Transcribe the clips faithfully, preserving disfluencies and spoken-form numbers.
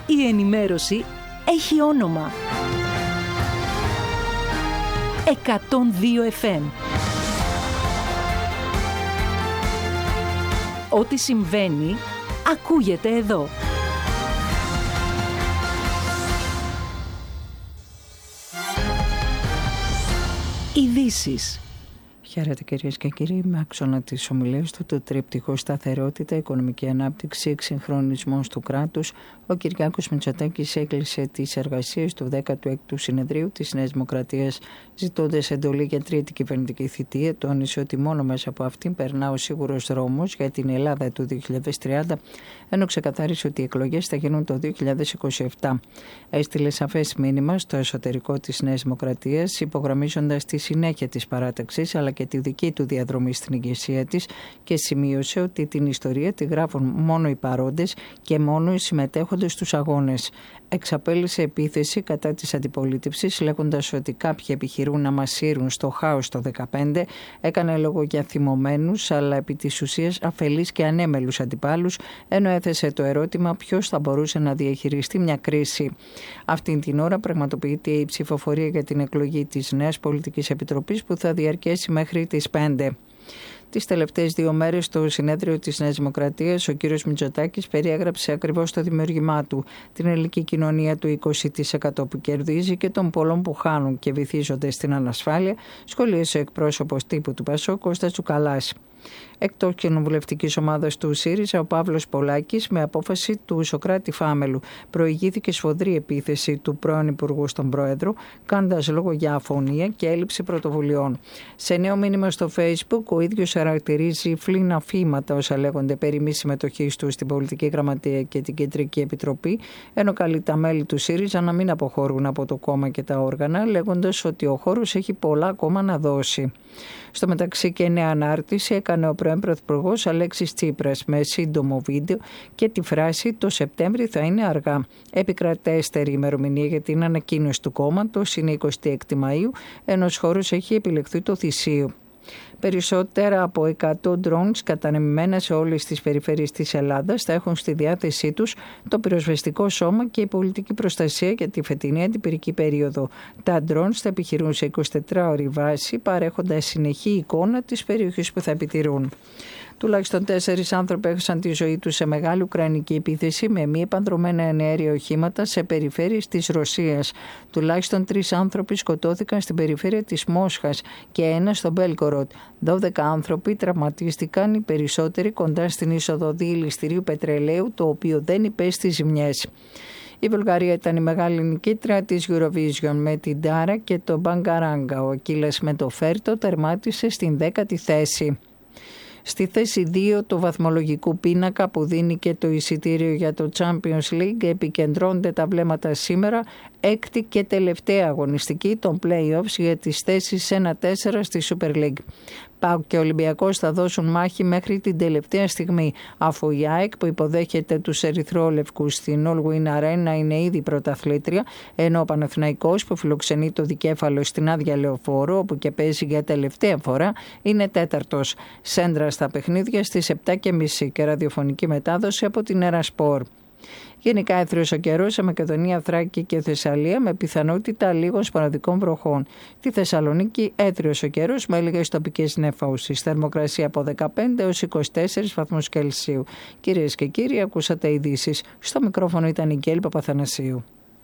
Η ενημέρωση έχει όνομα. εκατόν δύο εφ εμ. Ό,τι συμβαίνει, ακούγεται εδώ. Ειδήσεις. Χαίρετε κυρίες και κύριοι, με άξονα της ομιλίας του το τρίπτυχο σταθερότητα, οικονομική ανάπτυξη, εξυγχρονισμός του κράτους, ο Κυριάκος Μητσοτάκης έκλεισε τις εργασίες του δέκατου έκτου συνεδρίου της Νέας Δημοκρατίας, ζητώντας εντολή για τρίτη κυβερνητική θητεία. Τόνισε ότι μόνο μέσα από αυτήν περνά ο σίγουρος δρόμος για την Ελλάδα του δύο χιλιάδες τριάντα, ενώ ξεκαθάρισε ότι οι εκλογές θα γίνουν το δύο χιλιάδες είκοσι επτά. Έστειλε σαφές μήνυμα στο εσωτερικό της Νέας Δημοκρατίας, υπογραμμίζοντας τη συνέχεια της παράταξης αλλά και τη δική του διαδρομή στην ηγεσία της, και σημείωσε ότι την ιστορία τη γράφουν μόνο οι παρόντες και μόνο οι συμμετέχοντες στους αγώνες. Εξαπέλυσε επίθεση κατά της αντιπολίτευσης, λέγοντας ότι κάποιοι επιχειρούν να μας σύρουν στο χάος το δεκαπέντε. Έκανε λόγο για θυμωμένους, αλλά επί της ουσίας αφελείς και ανέμελους αντιπάλους, ενώ έθεσε το ερώτημα ποιος θα μπορούσε να διαχειριστεί μια κρίση. Αυτήν την ώρα πραγματοποιείται η ψηφοφορία για την εκλογή της νέας πολιτικής επιτροπής, που θα διαρκέσει μέχρι τις πέντε. Τις τελευταίες δύο μέρες στο συνέδριο της Νέας Δημοκρατίας, ο κύριος Μητσοτάκης περιέγραψε ακριβώς το δημιουργήμά του, την ελληνική κοινωνία του είκοσι τοις εκατό που κερδίζει και των πολλών που χάνουν και βυθίζονται στην ανασφάλεια, σχολίασε ο εκπρόσωπος τύπου του ΠΑΣΟΚ, Κώστας Τσουκαλάς. Εκτός κοινοβουλευτικής ομάδας του ΣΥΡΙΖΑ, ο Παύλος Πολάκης, με απόφαση του Σωκράτη Φάμελου, προηγήθηκε σφοδρή επίθεση του πρώην Υπουργού στον Πρόεδρο, κάνοντας λόγο για αφωνία και έλλειψη πρωτοβουλειών. Σε νέο μήνυμα στο Facebook, ο ίδιος χαρακτηρίζει φλήνα αφήματα όσα λέγονται περί μη συμμετοχής του στην Πολιτική Γραμματεία και την Κεντρική Επιτροπή, ενώ καλεί τα μέλη του ΣΥΡΙΖΑ να μην αποχωρούν από το κόμμα και τα όργανα, λέγοντας ότι ο χώρος έχει πολλά ακόμα να δώσει. Στο μεταξύ, και νέα ανάρτηση έκανε ο πρώην Πρωθυπουργός Αλέξης Τσίπρας με σύντομο βίντεο και τη φράση «Το Σεπτέμβρη θα είναι αργά». Επικρατέστερη ημερομηνία για την ανακοίνωση του κόμματος είναι εικοστή έκτη Μαΐου, ενώ ως χώρος έχει επιλεχθεί το Θησίο. Περισσότερα από εκατό drones κατανεμημένα σε όλες τις περιφέρειες της Ελλάδας θα έχουν στη διάθεσή τους το πυροσβεστικό σώμα και η πολιτική προστασία για τη φετινή αντιπυρική περίοδο. Τα drones θα επιχειρούν σε εικοσιτετράωρη βάση, παρέχοντας συνεχή εικόνα της περιοχής που θα επιτηρούν. Τουλάχιστον τέσσερις άνθρωποι έχασαν τη ζωή τους σε μεγάλη ουκρανική επίθεση με μη επανδρομένα εναέρια οχήματα σε περιφέρειες της Ρωσίας. Τουλάχιστον τρεις άνθρωποι σκοτώθηκαν στην περιφέρεια της Μόσχας και ένα στο Μπέλγκοροντ. Δώδεκα άνθρωποι τραυματίστηκαν, οι περισσότεροι κοντά στην είσοδο διελιστηρίου πετρελαίου, το οποίο δεν υπέστη ζημιές. Η Βουλγαρία ήταν η μεγάλη νικήτρια της Eurovision με την Τάρα και το Μπαγκαράγκα. Ο Ακύλας με το Φέρτο τερμάτισε στην δέκατη θέση. Στη θέση δύο του βαθμολογικού πίνακα που δίνει και το εισιτήριο για το Champions League επικεντρώνονται τα βλέμματα σήμερα, έκτη και τελευταία αγωνιστική των play-offs για τις θέσεις ένα τέσσερα στη Super League. ΠΑΟΚ και Ολυμπιακός θα δώσουν μάχη μέχρι την τελευταία στιγμή, αφού η ΑΕΚ που υποδέχεται τους ερυθρόλευκους στην All Win Arena είναι ήδη πρωταθλήτρια, ενώ ο Παναθηναϊκός που φιλοξενεί το Δικέφαλο στην Άδεια Λεωφόρο, όπου και παίζει για τελευταία φορά, είναι τέταρτος. Σέντρα στα παιχνίδια στις επτά και μισή και ραδιοφωνική μετάδοση από την Ερασπορ. Γενικά έθριος ο καιρός σε Μακεδονία, Θράκη και Θεσσαλία με πιθανότητα λίγων σποραδικών βροχών. Στη Θεσσαλονίκη έθριος ο καιρός με λίγες τοπικές νεφώσεις. Θερμοκρασία από δεκαπέντε έως είκοσι τέσσερις βαθμούς Κελσίου. Κυρίες και κύριοι, ακούσατε ειδήσεις. Στο μικρόφωνο ήταν η Γκέλη Παπαθανασίου.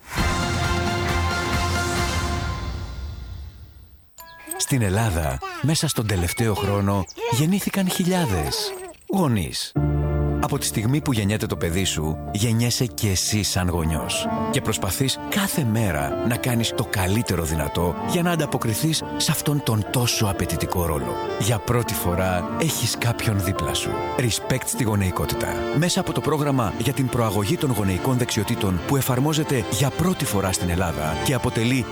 Στην Ελλάδα, μέσα στον τελευταίο χρόνο, γεννήθηκαν χιλιάδες γονείς. Από τη στιγμή που γεννιέται το παιδί σου, γεννιέσαι και εσύ σαν γονιός. Και προσπαθείς κάθε μέρα να κάνεις το καλύτερο δυνατό για να ανταποκριθείς σε αυτόν τον τόσο απαιτητικό ρόλο. Για πρώτη φορά έχεις κάποιον δίπλα σου. Respect στη γονεϊκότητα. Μέσα από το πρόγραμμα για την προαγωγή των γονεϊκών δεξιοτήτων που εφαρμόζεται για πρώτη φορά στην Ελλάδα και αποτελεί